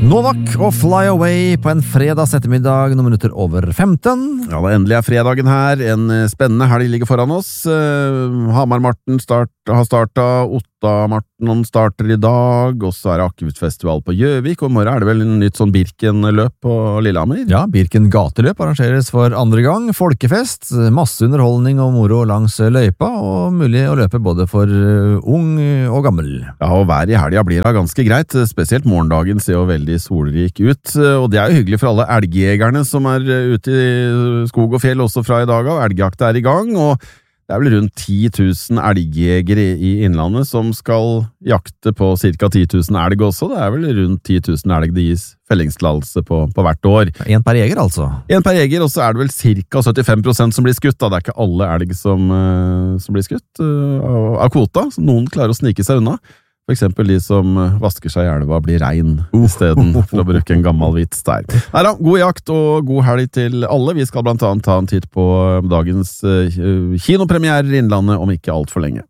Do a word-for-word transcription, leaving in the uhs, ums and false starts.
Novak og Fly Away på en fredags ettermiddag, noen minutter over femten. Ja, det endelig er fredagen her. En spennende helg ligger foran oss. Uh, Hamar-Marten start, har startet, Otta-Marten starter i dag, og så er det Akevitfestival på Gjøvik, og i morgen er det vel en nytt sånn Birken-løp på Lillehammer. Ja, Birken gateløp arrangeres for andre gang, folkefest, masse underholdning og moro langs løypa, og mulig å løpe både for ung og gammel. Ja, og vær i helga blir det ganske greit, spesielt morgendagen ser jo veldig solrik ut, og det er jo hyggelig for alle elgjegerne som er ute i skog og fjell også fra i dag av. Elgjakt er i gang, og det er vel rundt ti tusen elgjegere i innlandet som skal jakte på cirka ti tusen elg også. Det er vel rundt ti tusen elg det gis fellingstillatelse på, på hvert år. En per jeger altså? En per jeger, og så er det vel cirka syttifem prosent som blir skutt. Da. Det er ikke alle elg som, uh, som blir skutt uh, av, av kvota. Så noen klarer å snike seg unna. For eksempel de som vasker seg i elva blir rein i stedet for å bruke en gammel vits der. Neida, god jakt og god helg til alle. Vi skal blant annet ta en titt på dagens kinopremierer i Innlandet om ikke alt for lenge.